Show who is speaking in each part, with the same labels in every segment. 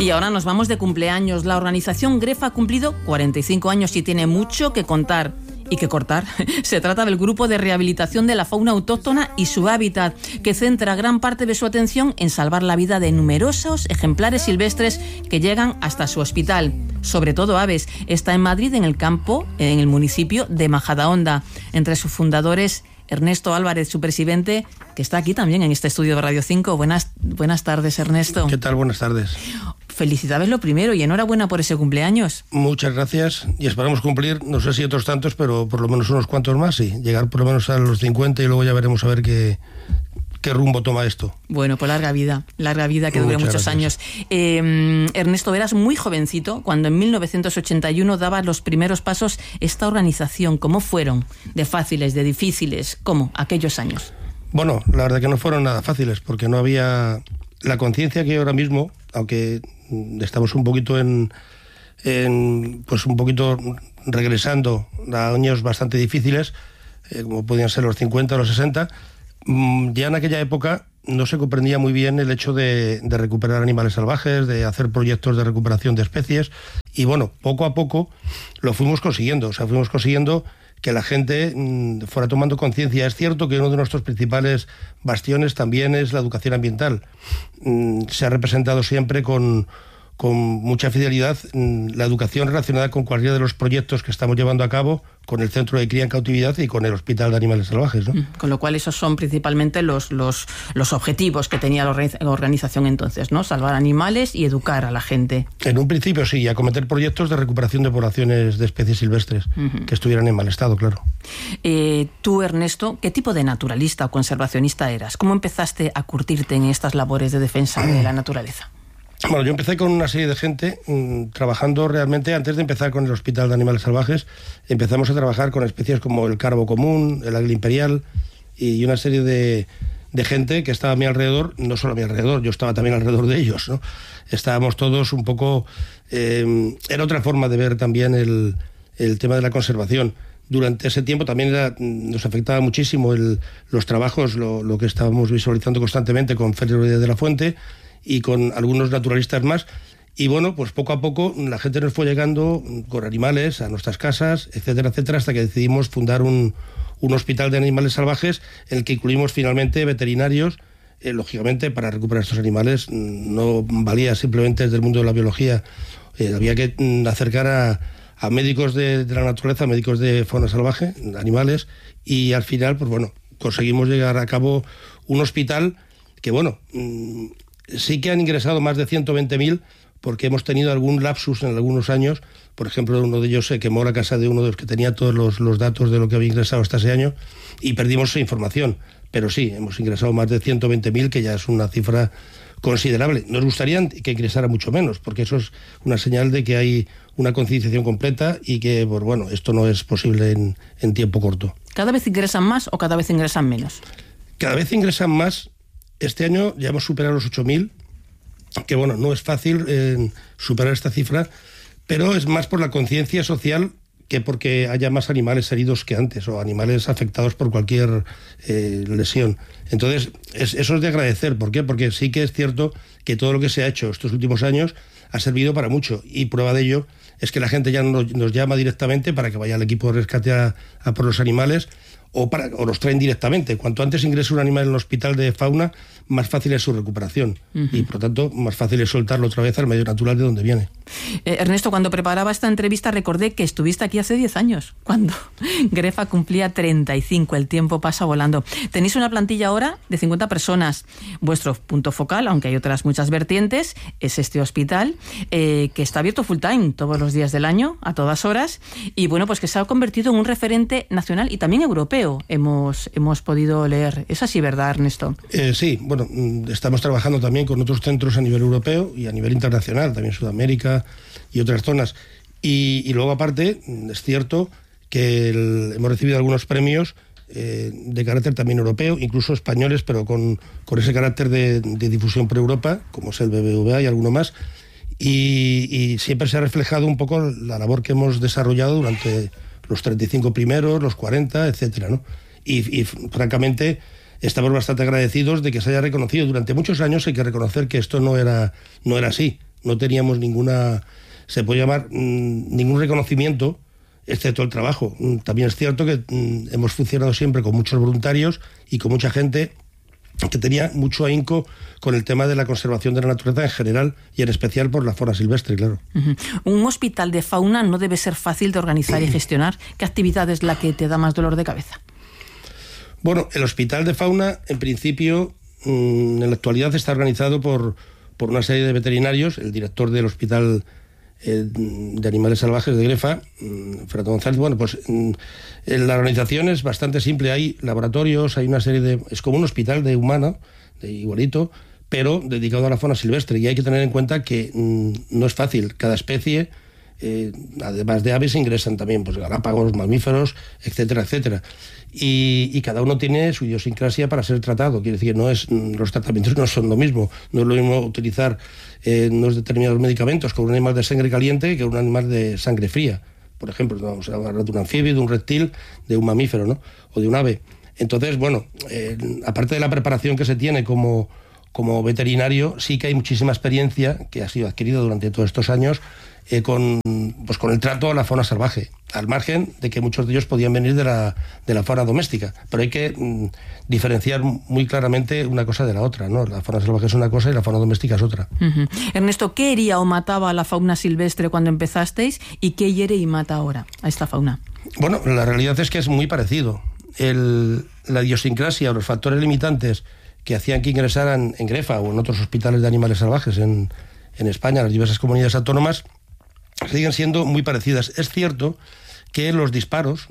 Speaker 1: Y ahora nos vamos de cumpleaños. La organización GREF ha cumplido 45 años y tiene mucho que contar y que cortar. Se trata del Grupo de Rehabilitación de la Fauna Autóctona y su Hábitat, que centra gran parte de su atención en salvar la vida de numerosos ejemplares silvestres que llegan hasta su hospital, sobre todo aves. Está en Madrid, en el campo, en el municipio de Majadahonda. Entre sus fundadores, Ernesto Álvarez, su presidente, que está aquí también en este estudio de Radio 5. Buenas tardes, Ernesto.
Speaker 2: ¿Qué tal? Buenas tardes.
Speaker 1: Felicidades lo primero y enhorabuena por ese cumpleaños.
Speaker 2: Muchas gracias y esperamos cumplir, no sé si otros tantos, pero por lo menos unos cuantos más y llegar por lo menos a los 50 y luego ya veremos a ver qué rumbo toma esto.
Speaker 1: Bueno, pues larga vida que dure muchos años. Ernesto, eras muy jovencito cuando en 1981 dabas los primeros pasos esta organización. ¿Cómo fueron? ¿De fáciles, de difíciles? ¿Cómo? Aquellos años.
Speaker 2: Bueno, la verdad que no fueron nada fáciles porque no había la conciencia que ahora mismo, aunque estamos un poquito pues un poquito regresando a años bastante difíciles, como podían ser los 50 o los 60, ya en aquella época no se comprendía muy bien el hecho de recuperar animales salvajes, de hacer proyectos de recuperación de especies, y bueno, poco a poco lo fuimos consiguiendo, fuimos consiguiendo que la gente fuera tomando conciencia. Es cierto que uno de nuestros principales bastiones también es la educación ambiental. Se ha representado siempre con mucha fidelidad la educación relacionada con cualquiera de los proyectos que estamos llevando a cabo con el Centro de Cría en Cautividad y con el Hospital de Animales Salvajes, ¿no?
Speaker 1: Con lo cual esos son principalmente los objetivos que tenía la organización entonces, ¿no? Salvar animales y educar a la gente.
Speaker 2: En un principio sí, acometer proyectos de recuperación de poblaciones de especies silvestres que estuvieran en mal estado, claro.
Speaker 1: Tú, Ernesto, ¿qué tipo de naturalista o conservacionista eras? ¿Cómo empezaste a curtirte en estas labores de defensa de la naturaleza?
Speaker 2: Bueno, yo empecé con una serie de gente trabajando realmente, antes de empezar con el Hospital de Animales Salvajes, empezamos a trabajar con especies como el carbo común, el águila imperial y una serie de gente que estaba a mi alrededor, no solo a mi alrededor, yo estaba también alrededor de ellos, ¿no? Estábamos todos un poco... era otra forma de ver también el tema de la conservación. Durante ese tiempo también nos afectaba muchísimo los trabajos, lo que estábamos visualizando constantemente con Félix Rodríguez de la Fuente y con algunos naturalistas más, y bueno, pues poco a poco la gente nos fue llegando con animales a nuestras casas, etcétera, etcétera, hasta que decidimos fundar un hospital de animales salvajes en el que incluimos finalmente veterinarios. Lógicamente, para recuperar estos animales no valía simplemente desde el mundo de la biología, había que acercar a médicos de la naturaleza, médicos de fauna salvaje, animales, y al final, pues bueno, conseguimos llegar a cabo un hospital que, bueno, sí que han ingresado más de 120.000 porque hemos tenido algún lapsus en algunos años. Por ejemplo, uno de ellos se quemó la casa de uno de los que tenía todos los datos de lo que había ingresado hasta ese año y perdimos esa información. Pero sí, hemos ingresado más de 120.000, que ya es una cifra considerable. Nos gustaría que ingresara mucho menos, porque eso es una señal de que hay una concienciación completa y que, pues bueno, esto no es posible en tiempo corto.
Speaker 1: ¿Cada vez ingresan más o cada vez ingresan menos?
Speaker 2: Cada vez ingresan más. Este año ya hemos superado los 8.000, que bueno, no es fácil superar esta cifra, pero es más por la conciencia social que porque haya más animales heridos que antes o animales afectados por cualquier lesión. Entonces, eso es de agradecer. ¿Por qué? Porque sí que es cierto que todo lo que se ha hecho estos últimos años ha servido para mucho, y prueba de ello es que la gente ya nos llama directamente para que vaya al equipo de rescate a por los animales, o los traen directamente. Cuanto antes ingrese un animal en el hospital de fauna, más fácil es su recuperación y por lo tanto más fácil es soltarlo otra vez al medio natural de donde viene.
Speaker 1: Ernesto, cuando preparaba esta entrevista recordé que estuviste aquí hace 10 años, cuando GREF cumplía 35, el tiempo pasa volando. Tenéis una plantilla ahora de 50 personas. Vuestro punto focal, aunque hay otras muchas vertientes, es este hospital que está abierto full time todos los días del año, a todas horas, y bueno, pues que se ha convertido en un referente nacional y también europeo. Hemos podido leer. ¿Es así, verdad, Ernesto?
Speaker 2: Sí, bueno, estamos trabajando también con otros centros a nivel europeo y a nivel internacional, también Sudamérica y otras zonas. Y luego, aparte, es cierto que hemos recibido algunos premios de carácter también europeo, incluso españoles, pero con ese carácter de difusión por Europa, como es el BBVA y alguno más. Y siempre se ha reflejado un poco la labor que hemos desarrollado durante los 35 primeros, los 40, etcétera, ¿no? Y francamente estamos bastante agradecidos de que se haya reconocido. Durante muchos años hay que reconocer que esto no era así. no teníamos se puede llamar, ningún reconocimiento, excepto el trabajo. También es cierto que hemos funcionado siempre con muchos voluntarios y con mucha gente que tenía mucho ahínco con el tema de la conservación de la naturaleza en general y en especial por la fauna silvestre, claro.
Speaker 1: Un hospital de fauna no debe ser fácil de organizar y gestionar. ¿Qué actividad es la que te da más dolor de cabeza?
Speaker 2: Bueno, el hospital de fauna, en principio, en la actualidad está organizado por una serie de veterinarios. El director del hospital de animales salvajes de Grefa, Fernando González. Bueno, pues la organización es bastante simple. Hay laboratorios, hay una serie es como un hospital de humano, de igualito, pero dedicado a la fauna silvestre. Y hay que tener en cuenta que no es fácil. Cada especie, además de aves, ingresan también pues galápagos, mamíferos, etcétera, etcétera. Y cada uno tiene su idiosincrasia para ser tratado. Quiere decir, los tratamientos no son lo mismo. No es lo mismo utilizar unos determinados medicamentos con un animal de sangre caliente que un animal de sangre fría. Por ejemplo, vamos a hablar de un anfibio, de un reptil, de un mamífero, ¿no? O de un ave. Entonces, bueno, aparte de la preparación que se tiene como veterinario, sí que hay muchísima experiencia que ha sido adquirida durante todos estos años con el trato a la fauna salvaje, al margen de que muchos de ellos podían venir de la fauna doméstica, pero hay que diferenciar muy claramente una cosa de la otra, ¿no? La fauna salvaje es una cosa y la fauna doméstica es otra.
Speaker 1: Ernesto, ¿qué hería o mataba a la fauna silvestre cuando empezasteis y qué hiere y mata ahora a esta fauna?
Speaker 2: Bueno, la realidad es que es muy parecido. La idiosincrasia o los factores limitantes que hacían que ingresaran en Grefa o en otros hospitales de animales salvajes en España, las diversas comunidades autónomas, siguen siendo muy parecidas. Es cierto que los disparos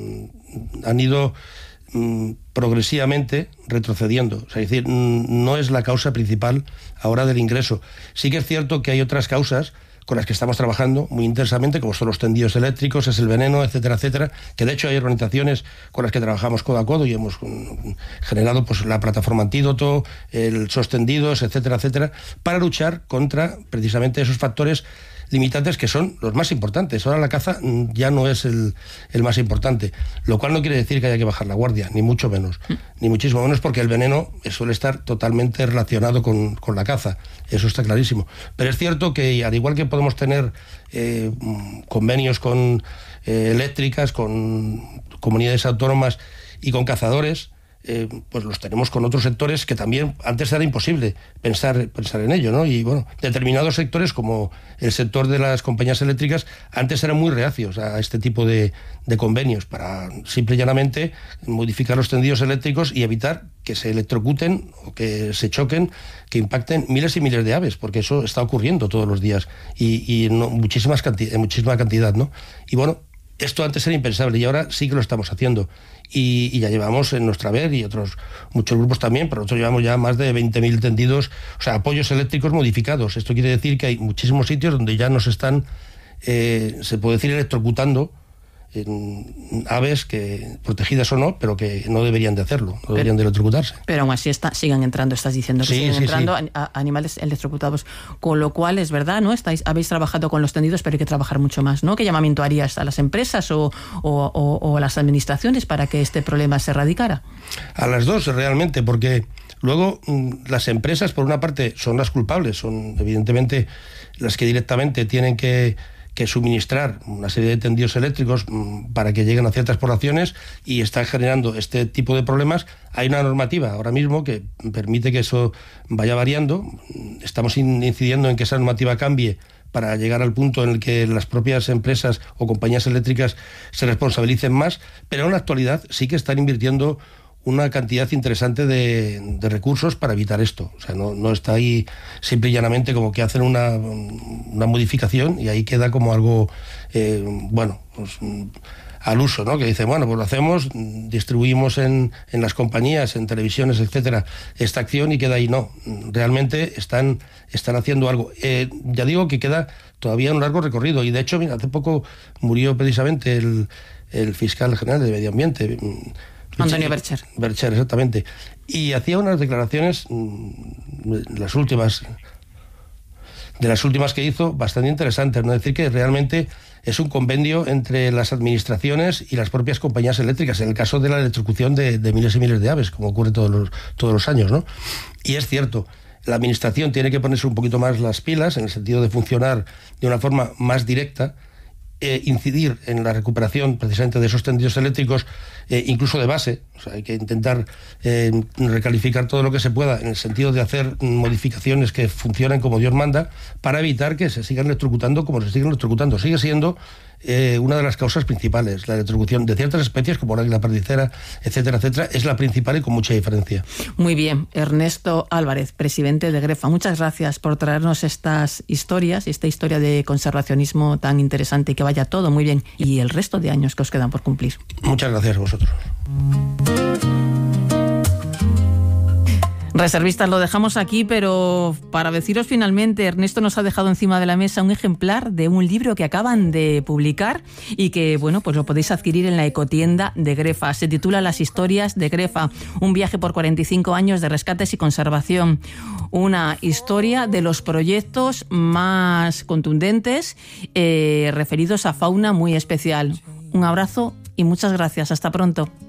Speaker 2: han ido progresivamente retrocediendo. O sea, es decir, no es la causa principal ahora del ingreso. Sí que es cierto que hay otras causas con las que estamos trabajando muy intensamente, como son los tendidos eléctricos, es el veneno, etcétera, etcétera, que de hecho hay organizaciones con las que trabajamos codo a codo y hemos generado pues la plataforma Antídoto, el SOS Tendidos, etcétera, etcétera, para luchar contra precisamente esos factores limitantes que son los más importantes. Ahora la caza ya no es el más importante, lo cual no quiere decir que haya que bajar la guardia, ni mucho menos, ni muchísimo menos, porque el veneno suele estar totalmente relacionado con la caza, eso está clarísimo. Pero es cierto que al igual que podemos tener convenios con eléctricas, con comunidades autónomas y con cazadores, pues los tenemos con otros sectores que también antes era imposible pensar en ello, ¿no? Y bueno, determinados sectores como el sector de las compañías eléctricas antes eran muy reacios a este tipo de convenios para simple y llanamente modificar los tendidos eléctricos y evitar que se electrocuten o que se choquen, que impacten miles y miles de aves, porque eso está ocurriendo todos los días y en muchísima cantidad, ¿no? Y bueno, esto antes era impensable y ahora sí que lo estamos haciendo. Y ya llevamos en nuestra haber y muchos grupos también, pero nosotros llevamos ya más de 20.000 tendidos, o sea, apoyos eléctricos modificados. Esto quiere decir que hay muchísimos sitios donde ya nos están, se puede decir, electrocutando aves que protegidas o no, pero que no deberían de hacerlo, no deberían de electrocutarse.
Speaker 1: Pero aún así sigan entrando, estás diciendo que siguen entrando animales electrocutados, con lo cual es verdad, ¿no? Habéis trabajado con los tendidos, pero hay que trabajar mucho más, ¿no? ¿Qué llamamiento harías a las empresas o a las administraciones para que este problema se erradicara?
Speaker 2: A las dos, realmente, porque luego las empresas, por una parte, son las culpables, son evidentemente las que directamente tienen que suministrar una serie de tendidos eléctricos para que lleguen a ciertas poblaciones y están generando este tipo de problemas. Hay una normativa ahora mismo que permite que eso vaya variando. Estamos incidiendo en que esa normativa cambie para llegar al punto en el que las propias empresas o compañías eléctricas se responsabilicen más, pero en la actualidad sí que están invirtiendo una cantidad interesante de recursos para evitar esto. O sea, no está ahí simple y llanamente como que hacen una modificación y ahí queda como algo, pues, al uso, ¿no? Que dicen, bueno, pues lo hacemos, distribuimos en las compañías, en televisiones, etcétera, esta acción y queda ahí. No, realmente están haciendo algo. Ya digo que queda todavía un largo recorrido y de hecho, mira, hace poco murió precisamente el fiscal general de Medio Ambiente,
Speaker 1: Antonio Bercher.
Speaker 2: Bercher, exactamente. Y hacía unas declaraciones, de las últimas que hizo, bastante interesantes, ¿no? Es decir, que realmente es un convenio entre las administraciones y las propias compañías eléctricas, en el caso de la electrocución de miles y miles de aves, como ocurre todos los años, ¿no? Y es cierto, La administración tiene que ponerse un poquito más las pilas en el sentido de funcionar de una forma más directa, incidir en la recuperación precisamente de esos tendidos eléctricos, incluso de base. O sea, hay que intentar recalificar todo lo que se pueda en el sentido de hacer modificaciones que funcionen como Dios manda, para evitar que se sigan electrocutando como se siguen electrocutando. Sigue siendo una de las causas principales. La electrocución de ciertas especies, como la águila pardicera, etcétera, etcétera, es la principal y con mucha diferencia.
Speaker 1: Muy bien. Ernesto Álvarez, presidente de GREFA, muchas gracias por traernos estas historias, esta historia de conservacionismo tan interesante, y que vaya todo muy bien, y el resto de años que os quedan por cumplir.
Speaker 2: Muchas gracias a vosotros.
Speaker 1: Reservistas, lo dejamos aquí, pero para deciros finalmente, Ernesto nos ha dejado encima de la mesa un ejemplar de un libro que acaban de publicar y que, bueno, pues lo podéis adquirir en la ecotienda de GREFA. Se titula Las historias de GREFA, un viaje por 45 años de rescates y conservación. Una historia de los proyectos más contundentes referidos a fauna muy especial. Un abrazo y muchas gracias. Hasta pronto.